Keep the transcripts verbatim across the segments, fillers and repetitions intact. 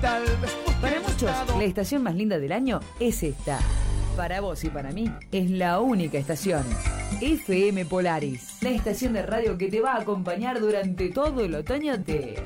Para muchos, la estación más linda del año es esta. Para vos y para mí, es la única estación. F M Polaris, la estación de radio que te va a acompañar durante todo el otoño de...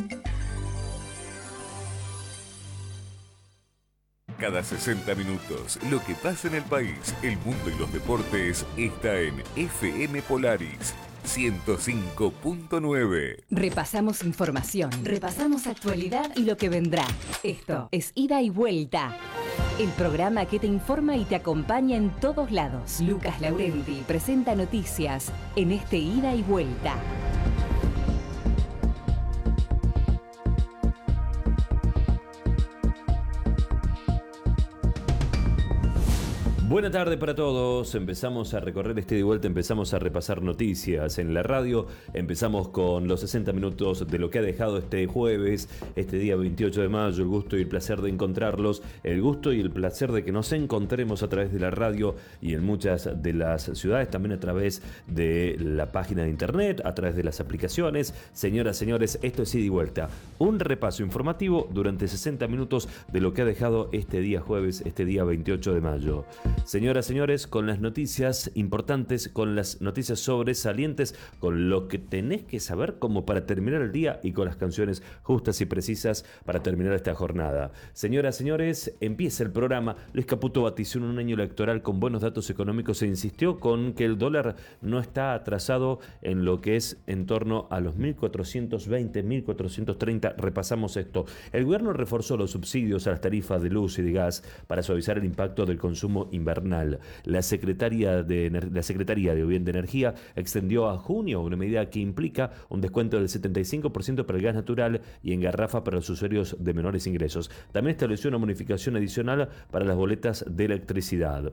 Cada sesenta minutos, lo que pasa en el país, el mundo y los deportes está en F M Polaris ciento cinco punto nueve. Repasamos información, repasamos actualidad y lo que vendrá. Esto es Ida y Vuelta, el programa que te informa y te acompaña en todos lados. Lucas Laurenti presenta noticias en este Ida y Vuelta. Buena tarde para todos, empezamos a recorrer este de vuelta, empezamos a repasar noticias en la radio, empezamos con los sesenta minutos de lo que ha dejado este jueves, este día veintiocho de mayo, el gusto y el placer de encontrarlos, el gusto y el placer de que nos encontremos a través de la radio y en muchas de las ciudades, también a través de la página de internet, a través de las aplicaciones. Señoras, señores, esto es Ida y Vuelta, un repaso informativo durante sesenta minutos de lo que ha dejado este día jueves, este día veintiocho de mayo. Señoras, señores, con las noticias importantes, con las noticias sobresalientes, con lo que tenés que saber como para terminar el día y con las canciones justas y precisas para terminar esta jornada. Señoras, señores, empieza el programa. Luis Caputo vaticinó un año electoral con buenos datos económicos e insistió con que el dólar no está atrasado en lo que es en torno a los mil cuatrocientos veinte, mil cuatrocientos treinta. Repasamos esto. El gobierno reforzó los subsidios a las tarifas de luz y de gas para suavizar el impacto del consumo invernal. La Secretaría de, la Secretaría de Vivienda y Energía extendió a junio una medida que implica un descuento del setenta y cinco por ciento para el gas natural y en garrafa para los usuarios de menores ingresos. También estableció una bonificación adicional para las boletas de electricidad.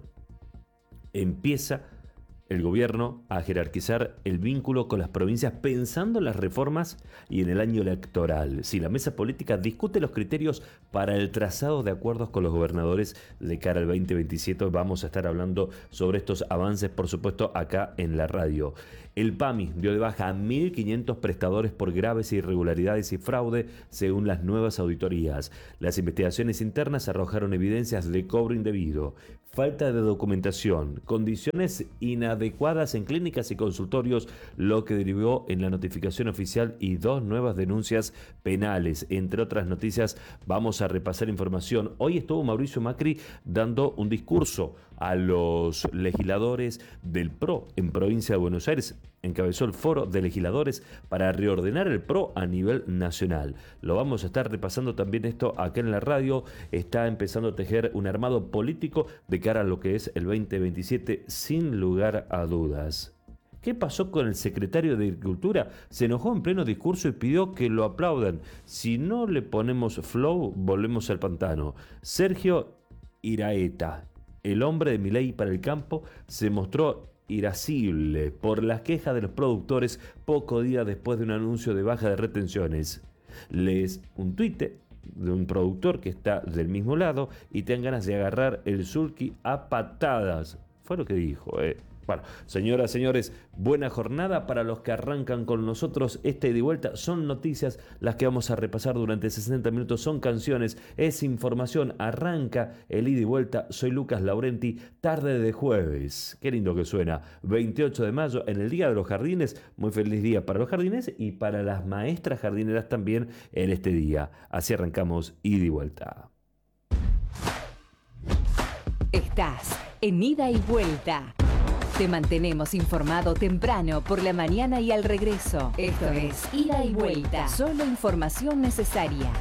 Empieza el gobierno a jerarquizar el vínculo con las provincias pensando en las reformas y en el año electoral. Si la mesa política discute los criterios para el trazado de acuerdos con los gobernadores de cara al veinte veintisiete, vamos a estar hablando sobre estos avances, por supuesto, acá en la radio. El PAMI dio de baja a mil quinientos prestadores por graves irregularidades y fraude, según las nuevas auditorías. Las investigaciones internas arrojaron evidencias de cobro indebido, falta de documentación, condiciones inadecuadas adecuadas en clínicas y consultorios, lo que derivó en la notificación oficial y dos nuevas denuncias penales. Entre otras noticias, vamos a repasar información. Hoy estuvo Mauricio Macri dando un discurso a los legisladores del P R O en provincia de Buenos Aires. Encabezó el foro de legisladores para reordenar el P R O a nivel nacional. Lo vamos a estar repasando también esto acá en la radio. Está empezando a tejer un armado político de cara a lo que es el veinte veintisiete, sin lugar a dudas. ¿Qué pasó con el secretario de Agricultura? Se enojó en pleno discurso y pidió que lo aplaudan. Si no le ponemos flow, volvemos al pantano. Sergio Iraeta, el hombre de Milei para el campo, se mostró irascible por las quejas de los productores poco día después de un anuncio de baja de retenciones. Lees un tuite de un productor que está del mismo lado y te dan ganas de agarrar el sulky a patadas. Fue lo que dijo, eh. Bueno, señoras, señores, buena jornada para los que arrancan con nosotros. Este ida y vuelta son noticias las que vamos a repasar durante sesenta minutos, son canciones, es información. Arranca el ida y vuelta. Soy Lucas Laurenti, tarde de jueves. Qué lindo que suena. veintiocho de mayo, en el Día de los Jardines. Muy feliz día para los jardines y para las maestras jardineras también en este día. Así arrancamos ida y vuelta. Estás en Ida y Vuelta. Te mantenemos informado temprano, por la mañana y al regreso. Esto es Ida y Vuelta. Solo información necesaria.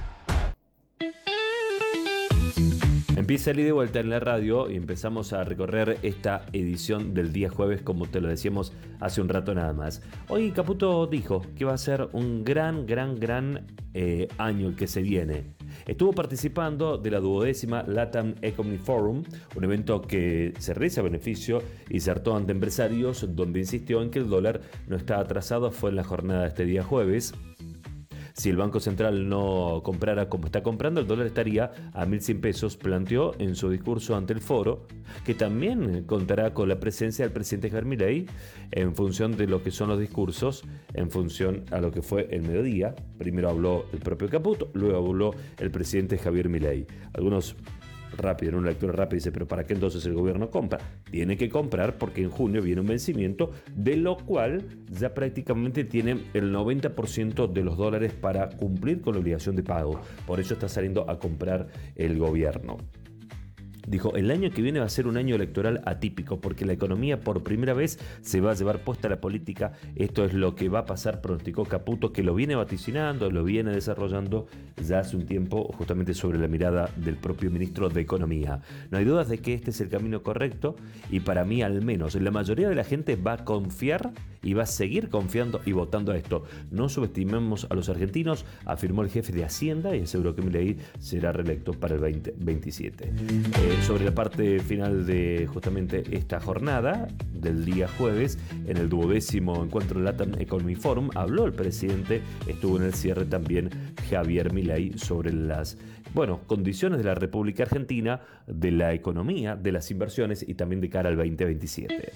Empieza el ida y vuelta en la radio y empezamos a recorrer esta edición del día jueves, como te lo decíamos hace un rato nada más. Hoy Caputo dijo que va a ser un gran, gran, gran eh, año el que se viene. Estuvo participando de la duodécima LATAM Economy Forum, un evento que se realiza a beneficio y cerró ante empresarios, donde insistió en que el dólar no está atrasado. Fue en la jornada de este día jueves. Si el Banco Central no comprara como está comprando, el dólar estaría a mil cien pesos, planteó en su discurso ante el foro, que también contará con la presencia del presidente Javier Milei en función de lo que son los discursos, en función a lo que fue el mediodía. Primero habló el propio Caputo, luego habló el presidente Javier Milei. Algunos rápido, en una lectura rápida, dice, pero ¿para qué entonces el gobierno compra? Tiene que comprar porque en junio viene un vencimiento, de lo cual ya prácticamente tiene el noventa por ciento de los dólares para cumplir con la obligación de pago. Por eso está saliendo a comprar el gobierno. Dijo, el año que viene va a ser un año electoral atípico porque la economía por primera vez se va a llevar puesta a la política. Esto es lo que va a pasar, pronosticó Caputo, que lo viene vaticinando, lo viene desarrollando ya hace un tiempo, justamente sobre la mirada del propio ministro de Economía. No hay dudas de que este es el camino correcto y para mí al menos la mayoría de la gente va a confiar y va a seguir confiando y votando a esto. No subestimemos a los argentinos, afirmó el jefe de Hacienda y aseguró que Milei será reelecto para el veinte veintisiete. Eh, sobre la parte final de justamente esta jornada del día jueves, en el duodécimo encuentro Latam Economy Forum, habló el presidente, estuvo en el cierre también Javier Milei sobre las bueno, condiciones de la República Argentina, de la economía, de las inversiones y también de cara al veinte veintisiete.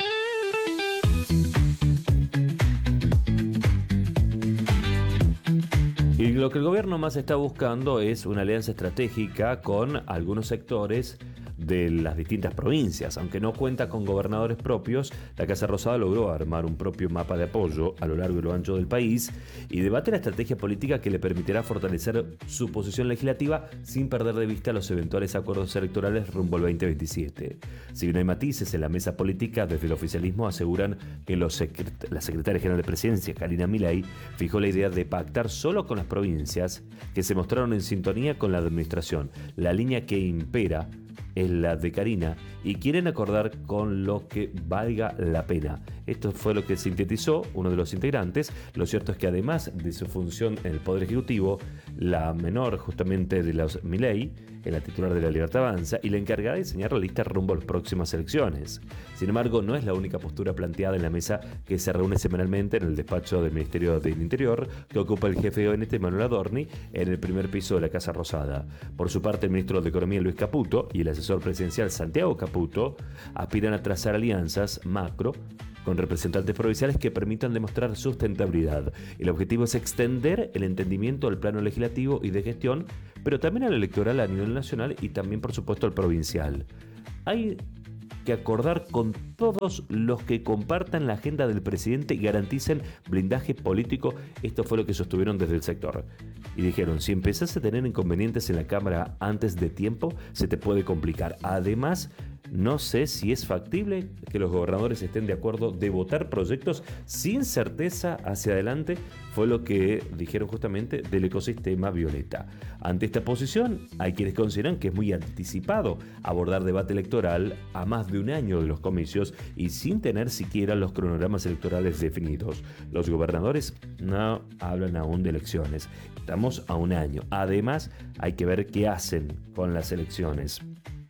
Y lo que el gobierno más está buscando es una alianza estratégica con algunos sectores de las distintas provincias. Aunque no cuenta con gobernadores propios, la Casa Rosada logró armar un propio mapa de apoyo a lo largo y lo ancho del país y debate la estrategia política que le permitirá fortalecer su posición legislativa sin perder de vista los eventuales acuerdos electorales rumbo al veinte veintisiete. Si bien hay matices en la mesa política, desde el oficialismo aseguran que los secret- la secretaria general de Presidencia, Karina Milei, fijó la idea de pactar solo con las provincias que se mostraron en sintonía con la administración. La línea que impera es la de Karina y quieren acordar con lo que valga la pena. Esto fue lo que sintetizó uno de los integrantes. Lo cierto es que además de su función en el Poder Ejecutivo, la menor justamente de los Milei es la titular de la Libertad Avanza y la encargada de diseñar la lista rumbo a las próximas elecciones. Sin embargo, no es la única postura planteada en la mesa que se reúne semanalmente en el despacho del Ministerio del Interior que ocupa el jefe de gabinete Manuel Adorni en el primer piso de la Casa Rosada. Por su parte, el ministro de Economía Luis Caputo y el asesor presidencial Santiago Caputo aspiran a trazar alianzas macro con representantes provinciales que permitan demostrar sustentabilidad. El objetivo es extender el entendimiento al plano legislativo y de gestión, pero también al electoral a nivel nacional y también, por supuesto, al provincial. Hay que acordar con todos los que compartan la agenda del presidente y garanticen blindaje político. Esto fue lo que sostuvieron desde el sector. Y dijeron, si empezás a tener inconvenientes en la Cámara antes de tiempo, se te puede complicar. Además, no sé si es factible que los gobernadores estén de acuerdo de votar proyectos sin certeza hacia adelante, fue lo que dijeron justamente del ecosistema violeta. Ante esta posición, hay quienes consideran que es muy anticipado abordar debate electoral a más de un año de los comicios y sin tener siquiera los cronogramas electorales definidos. Los gobernadores no hablan aún de elecciones. Estamos a un año. Además, hay que ver qué hacen con las elecciones.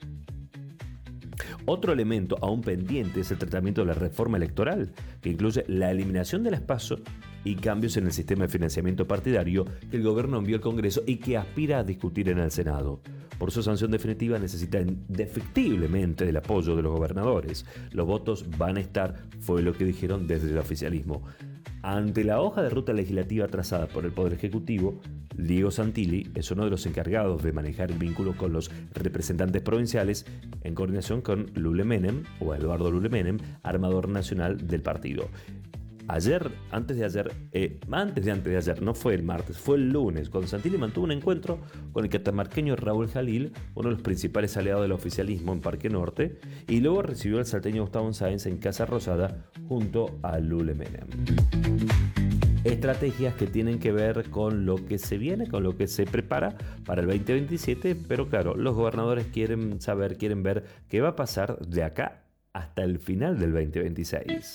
Otro elemento aún pendiente es el tratamiento de la reforma electoral, que incluye la eliminación de las PASO y cambios en el sistema de financiamiento partidario que el gobierno envió al Congreso y que aspira a discutir en el Senado. Por su sanción definitiva necesita indefectiblemente del apoyo de los gobernadores. Los votos van a estar, fue lo que dijeron desde el oficialismo. Ante la hoja de ruta legislativa trazada por el Poder Ejecutivo, Diego Santilli es uno de los encargados de manejar el vínculo con los representantes provinciales en coordinación con Lule Menem, o Eduardo Lule Menem, armador nacional del partido. Ayer, antes de ayer, eh, antes de antes de ayer, no fue el martes, fue el lunes, cuando Santilli mantuvo un encuentro con el catamarqueño Raúl Jalil, uno de los principales aliados del oficialismo en Parque Norte, y luego recibió al salteño Gustavo Sáenz en Casa Rosada junto a Lule Menem. Estrategias que tienen que ver con lo que se viene, con lo que se prepara para el veinte veintisiete, pero claro, los gobernadores quieren saber, quieren ver qué va a pasar de acá hasta el final del veinte veintiséis.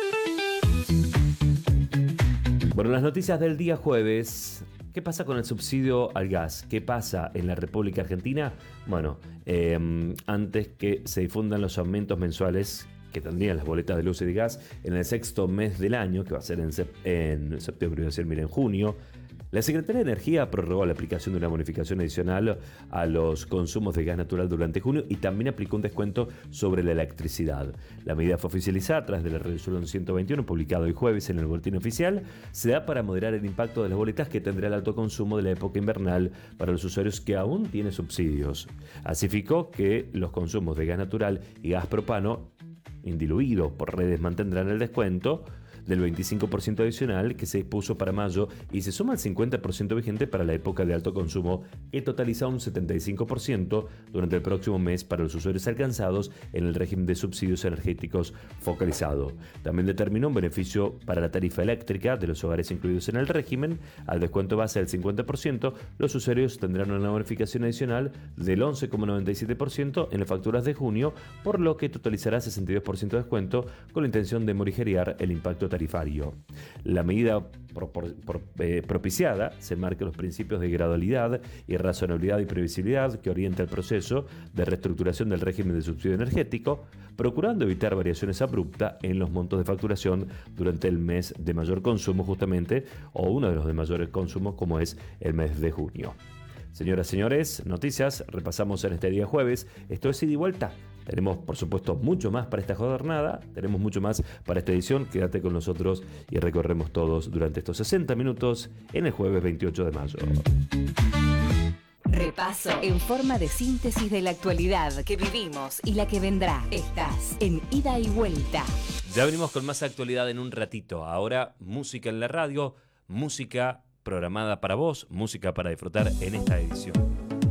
Bueno, las noticias del día jueves. ¿Qué pasa con el subsidio al gas? ¿Qué pasa en la República Argentina? Bueno, eh, antes que se difundan los aumentos mensuales que tendrían las boletas de luz y de gas en el sexto mes del año, que va a ser en, sep- en septiembre, iba a decir, mira, en junio, La Secretaría de Energía prorrogó la aplicación de una bonificación adicional a los consumos de gas natural durante junio y también aplicó un descuento sobre la electricidad. La medida fue oficializada a través de la resolución ciento veintiuno, publicado hoy jueves en el boletín oficial. Se da para moderar el impacto de las boletas que tendrá el alto consumo de la época invernal para los usuarios que aún tienen subsidios. Así fijó que los consumos de gas natural y gas propano indiluidos por redes mantendrán el descuento del veinticinco por ciento adicional que se dispuso para mayo y se suma al cincuenta por ciento vigente para la época de alto consumo, que totaliza un setenta y cinco por ciento durante el próximo mes para los usuarios alcanzados en el régimen de subsidios energéticos focalizado. También determinó un beneficio para la tarifa eléctrica de los hogares incluidos en el régimen. Al descuento base del cincuenta por ciento, los usuarios tendrán una bonificación adicional del once coma noventa y siete por ciento en las facturas de junio, por lo que totalizará sesenta y dos por ciento de descuento, con la intención de morigerar el impacto tarifario. La medida pro, pro, pro, eh, propiciada se marca los principios de gradualidad y razonabilidad y previsibilidad que orienta el proceso de reestructuración del régimen de subsidio energético, procurando evitar variaciones abruptas en los montos de facturación durante el mes de mayor consumo justamente, o uno de los de mayores consumos, como es el mes de junio. Señoras y señores, noticias, repasamos en este día jueves. Esto es Ida y Vuelta. Tenemos, por supuesto, mucho más para esta jornada, tenemos mucho más para esta edición. Quédate con nosotros y recorremos todos durante estos sesenta minutos en el jueves veintiocho de mayo. Repaso en forma de síntesis de la actualidad que vivimos y la que vendrá. Estás en Ida y Vuelta. Ya venimos con más actualidad en un ratito. Ahora, música en la radio, música programada para vos, música para disfrutar en esta edición.